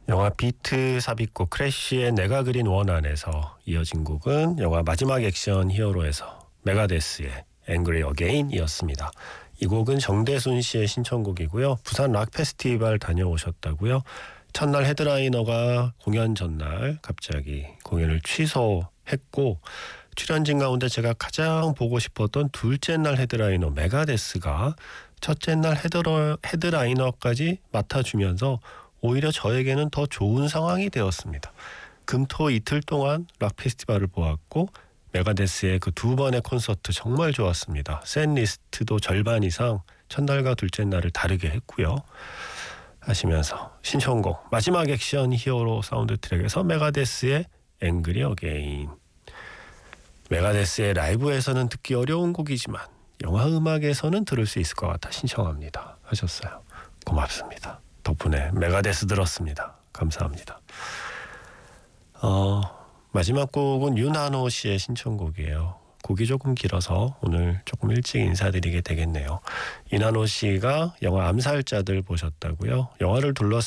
영화 비트 삽입곡 크래쉬의 내가 그린 원안에서 이어진 곡은 영화 마지막 액션 히어로에서 메가데스의 Angry Again이었습니다. 이 곡은 정대순 씨의 신청곡이고요. 부산 락 페스티벌 다녀오셨다고요. 첫날 헤드라이너가 공연 전날 갑자기 공연을 취소했고, 출연진 가운데 제가 가장 보고 싶었던 둘째 날 헤드라이너 메가데스가 첫째 날 헤드라이너까지 맡아주면서 오히려 저에게는 더 좋은 상황이 되었습니다. 금토 이틀 동안 락 페스티벌을 보았고, 메가데스의 그 두 번의 콘서트 정말 좋았습니다. 셋 리스트도 절반 이상 첫날과 둘째 날을 다르게 했고요. 하시면서 신청곡 마지막 액션 히어로 사운드 트랙에서 메가데스의 앵그리 어게인. 메가데스의 라이브에서는 듣기 어려운 곡이지만 영화 음악에서는 들을 수 있을 것 같아 신청합니다 하셨어요. 고맙습니다. 덕분에 메가데스 들었습니다. 감사합니다. 마지막 곡은 윤한호 씨의 신청곡이에요. 곡이 조금 길어서 오늘 조금 일찍 인사드리게 되겠네요. 윤한호 씨가 영화 암살자들 보셨다고요? 영화를 둘러싼